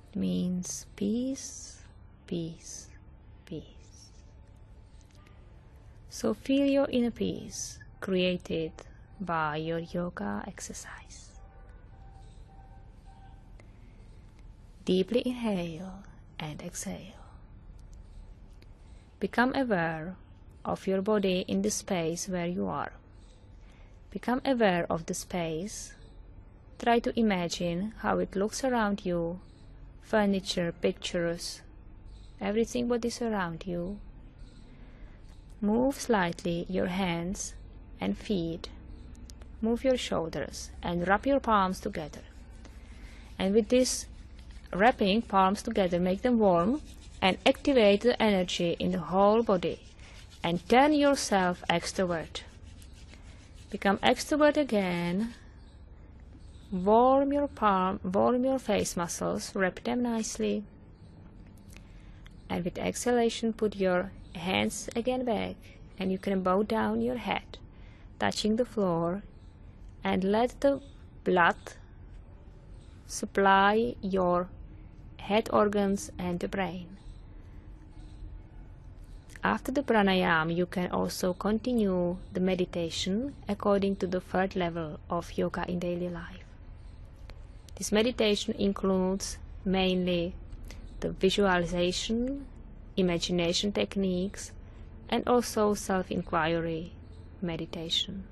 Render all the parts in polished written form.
It means peace, peace, peace. So feel your inner peace created by your yoga exercise. Deeply inhale and exhale. Become aware of your body in the space where you are. Become aware of the space. Try to imagine how it looks around you, furniture, pictures, everything what is around you. Move slightly your hands and feet. Move your shoulders and wrap your palms together. And with this wrapping palms together, make them warm and activate the energy in the whole body. And turn yourself extrovert. Become extrovert again. Warm your palm, warm your face muscles, wrap them nicely. And with exhalation, put your hands again back, and you can bow down your head, touching the floor, and let the blood supply your head organs and the brain. After the pranayama, you can also continue the meditation according to the third level of yoga in daily life. This meditation includes mainly the visualization, imagination techniques, and also self-inquiry meditation.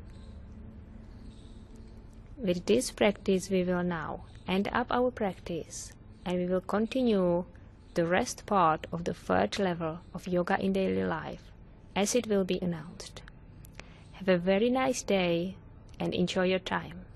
With this practice, we will now end up our practice, and we will continue the rest part of the third level of yoga in daily life, as it will be announced. Have a very nice day and enjoy your time.